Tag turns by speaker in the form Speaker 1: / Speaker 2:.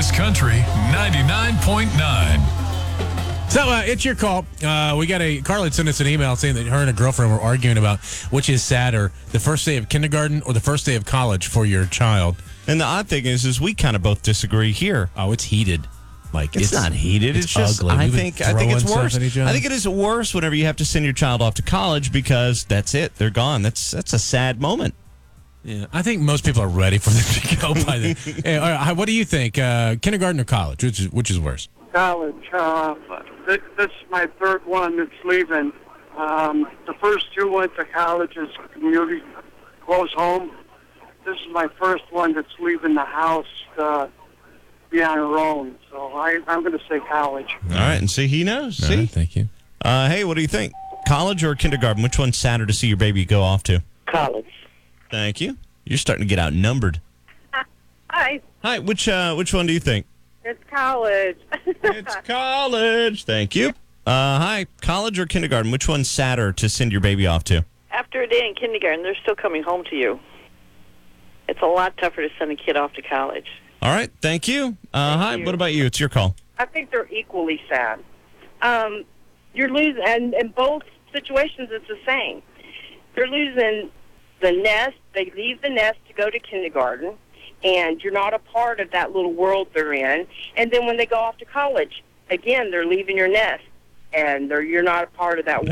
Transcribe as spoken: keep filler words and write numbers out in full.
Speaker 1: This Country ninety-nine point nine.
Speaker 2: So uh, it's your call. Uh, we got a Carly sent us an email saying that her and her girlfriend were arguing about which is sadder, the first day of kindergarten or the first day of college for your child.
Speaker 3: And the odd thing is, is we kind of both disagree here.
Speaker 2: Oh, it's heated. Like
Speaker 3: it's, it's not heated. It's, it's just.
Speaker 2: Ugly.
Speaker 3: I
Speaker 2: We've
Speaker 3: think. I think it's worse. I
Speaker 2: think
Speaker 3: it is worse whenever you have to send your child off to college because that's it. They're gone. That's that's a sad moment.
Speaker 2: Yeah, I think most people are ready for them to go by then. Hey, all right, what do you think? Uh, kindergarten or college? Which is which is worse?
Speaker 4: College. Uh, this, this is my third one that's leaving. Um, the first two went to college as community close home. This is my first one that's leaving the house to be on her own. So I, I'm going to say college.
Speaker 3: All right, and see, he knows.
Speaker 2: All
Speaker 3: see,
Speaker 2: right, thank you.
Speaker 3: Uh, hey, what do you think? College or kindergarten? Which one's sadder to see your baby go off to?
Speaker 4: College.
Speaker 3: Thank you. You're starting to get outnumbered.
Speaker 5: Hi.
Speaker 3: Hi. Which uh, which one do you think?
Speaker 5: It's college.
Speaker 3: It's college. Thank you. Uh, hi. College or kindergarten? Which one's sadder to send your baby off to?
Speaker 6: After a day in kindergarten, they're still coming home to you. It's a lot tougher to send a kid off to college.
Speaker 3: All right. Thank you. Uh,
Speaker 6: Thank
Speaker 3: hi.
Speaker 6: you.
Speaker 3: What about you? It's your call.
Speaker 5: I think they're equally sad. Um, you're losing, and in both situations, it's the same. You're losing the nest. They leave the nest to go to kindergarten, and you're not a part of that little world they're in. And then when they go off to college, again, they're leaving your nest, and they're, you're not a part of that